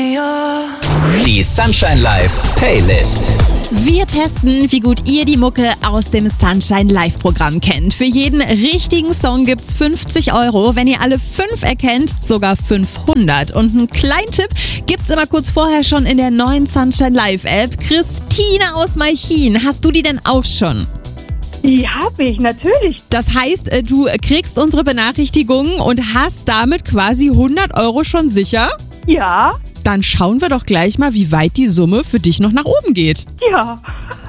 Die Sunshine Live Playlist. Wir testen, wie gut ihr die Mucke aus dem Sunshine Live Programm kennt. Für jeden richtigen Song gibt's 50 €. Wenn ihr alle 5 erkennt, sogar 500. Und einen kleinen Tipp gibt's immer kurz vorher schon in der neuen Sunshine Live App. Christine aus Malchin, hast du die denn auch schon? Die habe ich, natürlich. Das heißt, du kriegst unsere Benachrichtigungen und hast damit quasi 100 € schon sicher? Ja, Dann schauen wir doch gleich mal, wie weit die Summe für dich noch nach oben geht. ja.